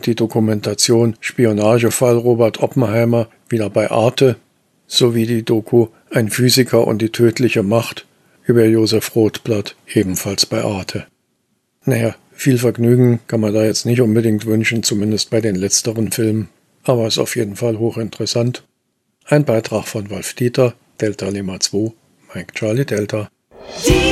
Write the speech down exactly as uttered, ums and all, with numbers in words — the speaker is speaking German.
und die Dokumentation Spionagefall Robert Oppenheimer wieder bei Arte, sowie die Doku Ein Physiker und die tödliche Macht über Josef Rotblatt, ebenfalls bei Arte. Naja, viel Vergnügen kann man da jetzt nicht unbedingt wünschen, zumindest bei den letzteren Filmen, aber ist auf jeden Fall hochinteressant. Ein Beitrag von Wolf Dieter, Delta Lima zwei, Mike Charlie Delta.